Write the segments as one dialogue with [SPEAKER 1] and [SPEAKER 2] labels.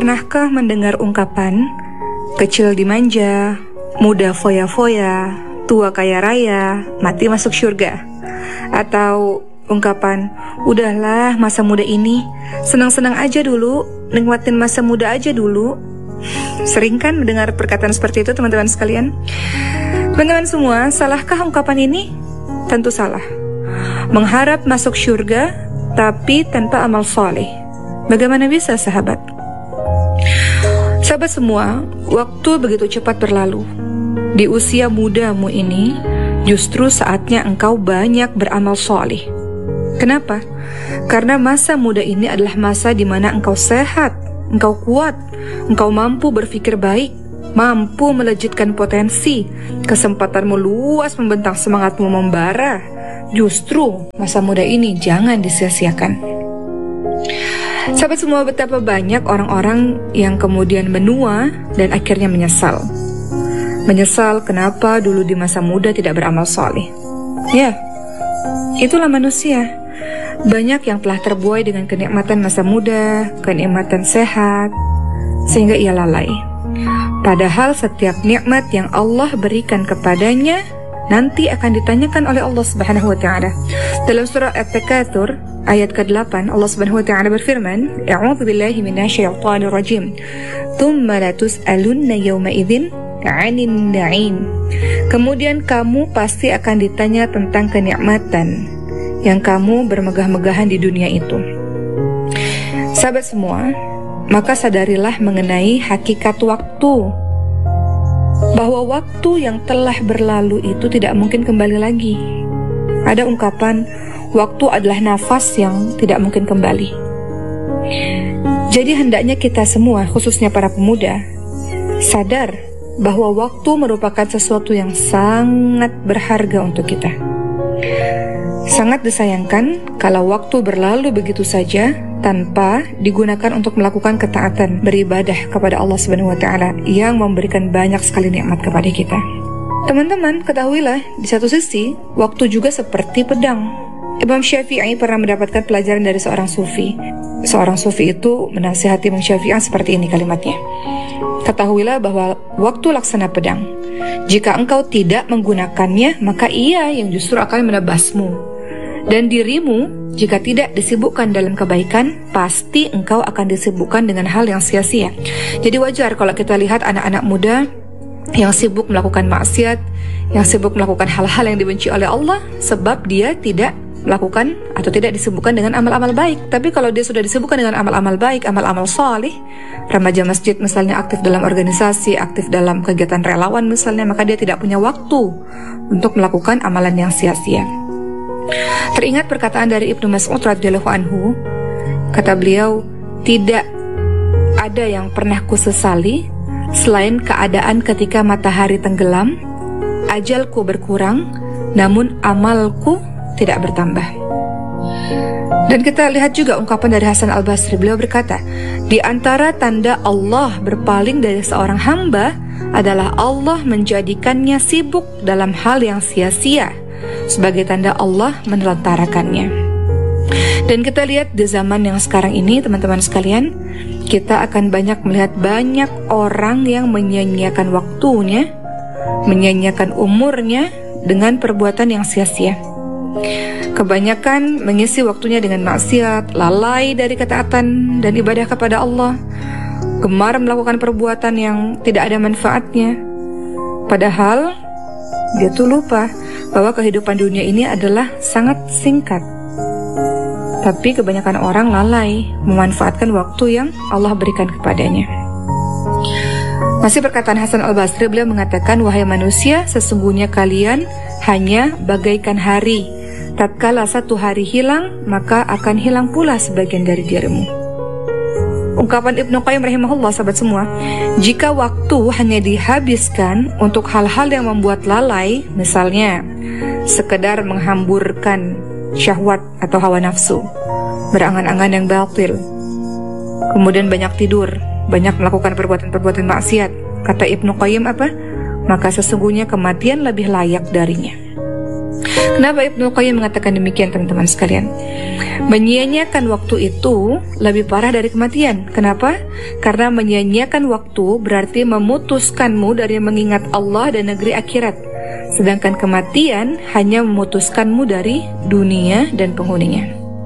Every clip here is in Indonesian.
[SPEAKER 1] Pernahkah mendengar ungkapan kecil dimanja, muda foya-foya, tua kaya raya, mati masuk surga? Atau ungkapan, udahlah masa muda ini, senang-senang aja dulu, nikmatin masa muda aja dulu. Sering kan mendengar perkataan seperti itu teman-teman sekalian? Teman-teman semua, salahkah ungkapan ini? Tentu salah. Mengharap masuk surga tapi tanpa amal saleh, bagaimana bisa sahabat? Sahabat semua, waktu begitu cepat berlalu. Di usia mudamu ini, justru saatnya engkau banyak beramal saleh. Kenapa? Karena masa muda ini adalah masa di mana engkau sehat, engkau kuat, engkau mampu berpikir baik, mampu melejitkan potensi, kesempatanmu luas membentang, semangatmu membara. Justru masa muda ini jangan disia-siakan. Sahabat semua, betapa banyak orang-orang yang kemudian menua dan akhirnya menyesal. Menyesal kenapa dulu di masa muda tidak beramal saleh. Ya, itulah manusia. Banyak yang telah terbuai dengan kenikmatan masa muda, kenikmatan sehat, sehingga ia lalai. Padahal setiap nikmat yang Allah berikan kepadanya nanti akan ditanyakan oleh Allah Subhanahu wa taala. Dalam surah At-Takatsur ayat ke-8, Allah Subhanahu wa taala berfirman, "A'udzu billahi minasyaitonir rajim. Tsumma la tus'alunna yawma idzin 'anin na'im." Kemudian kamu pasti akan ditanya tentang kenikmatan yang kamu bermegah-megahan di dunia itu. Sahabat semua, maka sadarilah mengenai hakikat waktu, bahwa waktu yang telah berlalu itu tidak mungkin kembali lagi. Ada ungkapan, waktu adalah nafas yang tidak mungkin kembali. Jadi hendaknya kita semua, khususnya para pemuda, sadar bahwa waktu merupakan sesuatu yang sangat berharga untuk kita. Sangat disayangkan kalau waktu berlalu begitu saja tanpa digunakan untuk melakukan ketaatan, beribadah kepada Allah Subhanahu wa taala yang memberikan banyak sekali nikmat kepada kita. Teman-teman, ketahuilah di satu sisi waktu juga seperti pedang. Imam Syafi'i pernah mendapatkan pelajaran dari seorang sufi. Seorang sufi itu menasihati Imam Syafi'i seperti ini kalimatnya. Ketahuilah bahwa waktu laksana pedang. Jika engkau tidak menggunakannya, maka ia yang justru akan menebasmu. Dan dirimu, jika tidak disibukkan dalam kebaikan, pasti engkau akan disibukkan dengan hal yang sia-sia. Jadi wajar kalau kita lihat anak-anak muda yang sibuk melakukan maksiat, yang sibuk melakukan hal-hal yang dibenci oleh Allah, sebab dia tidak melakukan atau tidak disibukkan dengan amal-amal baik. Tapi kalau dia sudah disibukkan dengan amal-amal baik, amal-amal salih, remaja masjid misalnya, aktif dalam organisasi, aktif dalam kegiatan relawan misalnya, maka dia tidak punya waktu untuk melakukan amalan yang sia-sia. Teringat perkataan dari Ibnu Mas'ud radhiyallahu anhu, kata beliau, tidak ada yang pernah kusesali selain keadaan ketika matahari tenggelam, ajalku berkurang, namun amalku tidak bertambah. Dan kita lihat juga ungkapan dari Hasan Al-Basri, beliau berkata, di antara tanda Allah berpaling dari seorang hamba adalah Allah menjadikannya sibuk dalam hal yang sia-sia, sebagai tanda Allah menelantarakannya. Dan kita lihat di zaman yang sekarang ini, teman-teman sekalian, kita akan banyak melihat banyak orang yang menyia-nyiakan waktunya, menyia-nyiakan umurnya dengan perbuatan yang sia-sia. Kebanyakan mengisi waktunya dengan maksiat, lalai dari ketaatan dan ibadah kepada Allah, gemar melakukan perbuatan yang tidak ada manfaatnya. Padahal dia tuh lupa bahwa kehidupan dunia ini adalah sangat singkat. Tapi kebanyakan orang lalai memanfaatkan waktu yang Allah berikan kepadanya. Masih perkataan Hasan Al-Basri, beliau mengatakan, wahai manusia, sesungguhnya kalian hanya bagaikan hari. Tatkala satu hari hilang, maka akan hilang pula sebagian dari dirimu. Ungkapan Ibnu Qayyim rahimahullah, sahabat semua, jika waktu hanya dihabiskan untuk hal-hal yang membuat lalai, misalnya sekedar menghamburkan syahwat atau hawa nafsu, berangan-angan yang batil, kemudian banyak tidur, banyak melakukan perbuatan-perbuatan maksiat, kata Ibnu Qayyim apa? Maka sesungguhnya kematian lebih layak darinya. Kenapa Ibnu Qayyim mengatakan demikian, teman-teman sekalian? Menyia-nyiakan waktu itu lebih parah dari kematian. Kenapa? Karena menyia-nyiakan waktu berarti memutuskanmu dari mengingat Allah dan negeri akhirat. Sedangkan kematian hanya memutuskanmu dari dunia dan penghuninya.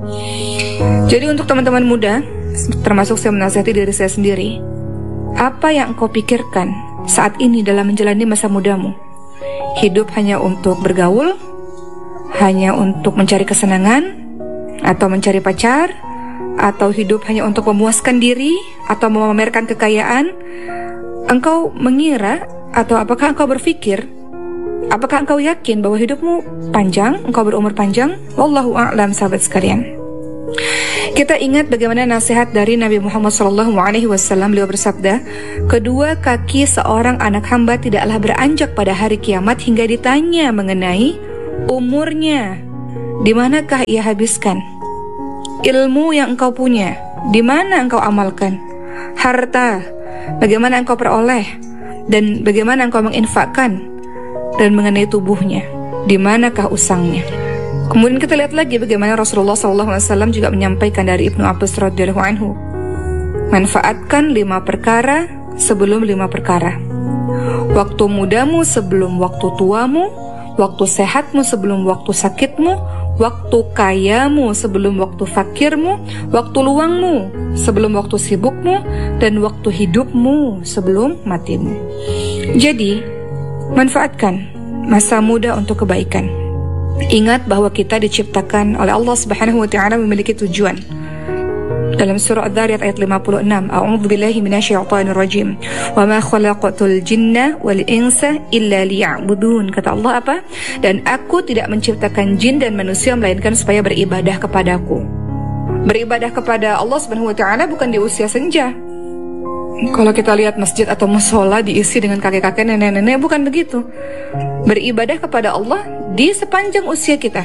[SPEAKER 1] Jadi untuk teman-teman muda, termasuk saya menasihati diri saya sendiri, apa yang engkau pikirkan saat ini dalam menjalani masa mudamu? Hidup hanya untuk bergaul? Hanya untuk mencari kesenangan? Atau mencari pacar? Atau hidup hanya untuk memuaskan diri? Atau memamerkan kekayaan? Engkau mengira, atau apakah engkau berpikir, apakah engkau yakin bahwa hidupmu panjang, engkau berumur panjang? Wallahu a'lam, sahabat sekalian. Kita ingat bagaimana nasihat dari Nabi Muhammad SAW. Beliau bersabda, kedua kaki seorang anak hamba tidaklah beranjak pada hari kiamat hingga ditanya mengenai umurnya, di manakah ia habiskan? Ilmu yang engkau punya, di mana engkau amalkan? Harta, bagaimana engkau peroleh? Dan bagaimana engkau menginfakkan? Dan mengenai tubuhnya, di manakah usangnya? Kemudian kita lihat lagi bagaimana Rasulullah SAW juga menyampaikan dari Ibnu Abbas radhiyallahu anhu, manfaatkan 5 perkara sebelum 5 perkara. Waktu mudamu sebelum waktu tuamu, waktu sehatmu sebelum waktu sakitmu, waktu kayamu sebelum waktu fakirmu, waktu luangmu sebelum waktu sibukmu, dan waktu hidupmu sebelum matimu. Jadi, manfaatkan masa muda untuk kebaikan. Ingat bahwa kita diciptakan oleh Allah Subhanahu wa taala memiliki tujuan. Dalam surah Adz-Dzariyat ayat 56, A'udzu billahi minasyaitonir rajim. Wa ma khalaqatul jinna wal insa illa liya'budun. Kata Allah apa? Dan aku tidak menciptakan jin dan manusia melainkan supaya beribadah kepadaku. Beribadah kepada Allah Subhanahu wa taala bukan di usia senja. Kalau kita lihat masjid atau mushola diisi dengan kakek-kakek, nenek-nenek, bukan begitu. Beribadah kepada Allah di sepanjang usia kita.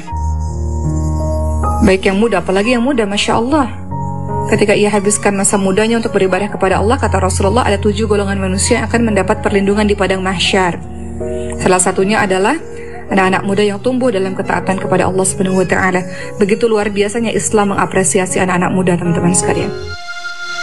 [SPEAKER 1] Baik yang muda, apalagi yang muda, Masya Allah. Ketika ia habiskan masa mudanya untuk beribadah kepada Allah, kata Rasulullah, ada 7 golongan manusia yang akan mendapat perlindungan di padang mahsyar. Salah satunya adalah anak-anak muda yang tumbuh dalam ketaatan kepada Allah Subhanahu wa taala. Begitu luar biasanya Islam mengapresiasi anak-anak muda, teman-teman sekalian.